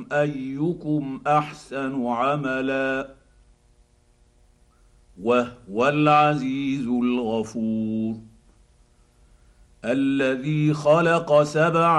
ايكم احسن عملا وهو العزيز الغفور الذي خلق سبع